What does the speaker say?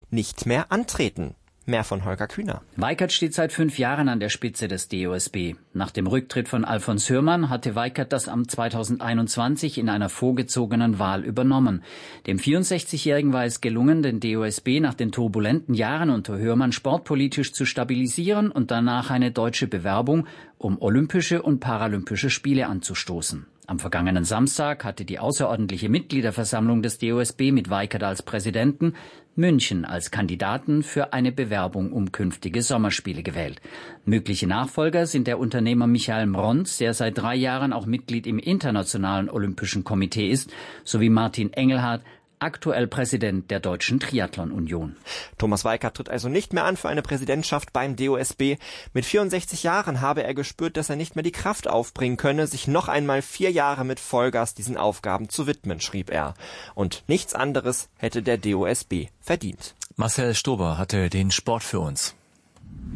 nicht mehr antreten. Mehr von Holger Kühner. Weikert steht seit 5 Jahren an der Spitze des DOSB. Nach dem Rücktritt von Alfons Hürmann hatte Weikert das Amt 2021 in einer vorgezogenen Wahl übernommen. Dem 64-Jährigen war es gelungen, den DOSB nach den turbulenten Jahren unter Hürmann sportpolitisch zu stabilisieren und danach eine deutsche Bewerbung um Olympische und Paralympische Spiele anzustoßen. Am vergangenen Samstag hatte die außerordentliche Mitgliederversammlung des DOSB mit Weikert als Präsidenten München als Kandidaten für eine Bewerbung um künftige Sommerspiele gewählt. Mögliche Nachfolger sind der Unternehmer Michael Mronz, der seit 3 Jahren auch Mitglied im Internationalen Olympischen Komitee ist, sowie Martin Engelhardt, aktuell Präsident der Deutschen Triathlon-Union. Thomas Weikert tritt also nicht mehr an für eine Präsidentschaft beim DOSB. Mit 64 Jahren habe er gespürt, dass er nicht mehr die Kraft aufbringen könne, sich noch einmal 4 Jahre mit Vollgas diesen Aufgaben zu widmen, schrieb er. Und nichts anderes hätte der DOSB verdient. Marcel Stober hatte den Sport für uns.